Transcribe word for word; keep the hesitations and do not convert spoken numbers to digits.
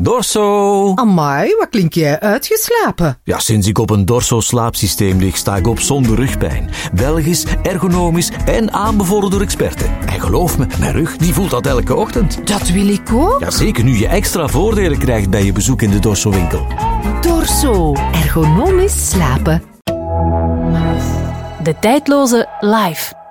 Dorso! Amai, wat klink jij uitgeslapen? Ja, sinds ik op een Dorso-slaapsysteem lig, sta ik op zonder rugpijn. Belgisch, ergonomisch en aanbevolen door experten. En geloof me, mijn rug die voelt dat elke ochtend. Dat wil ik ook. Ja, zeker nu je extra voordelen krijgt bij je bezoek in de Dorso-winkel. Dorso. Ergonomisch slapen. De tijdloze live.